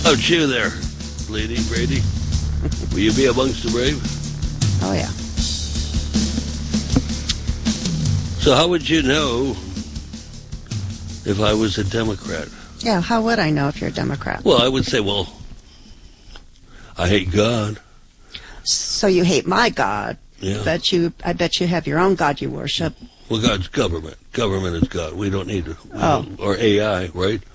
about you there, Lady Brady? Will you be amongst the brave? Oh, yeah. So how would you know if I was a Democrat? Yeah, how would I know if you're a Democrat? Well, I would say, I hate God. So you hate my God. Yeah. I bet you have your own God you worship. Well, God's government. Government is God. We don't need it. Oh. Or AI, right?